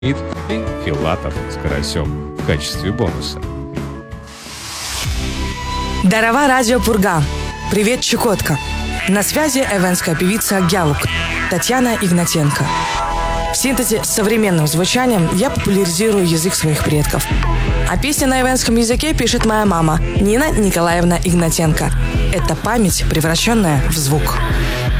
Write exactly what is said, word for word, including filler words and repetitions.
и Филатов с Карасем в качестве бонуса. Дарова радио Пурга. Привет, Чукотка. На связи эвенская певица Гялук Татьяна Игнатенко. В синтезе с современным звучанием я популяризирую язык своих предков. А песни на эвенском языке пишет моя мама Нина Николаевна Игнатенко. Это память, превращенная в звук.